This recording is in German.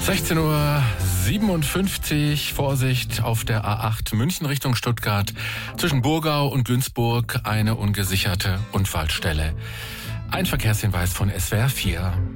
16:57 Uhr, Vorsicht auf der A8 München Richtung Stuttgart. Zwischen Burgau und Günzburg eine ungesicherte Unfallstelle. Ein Verkehrshinweis von SWR 4.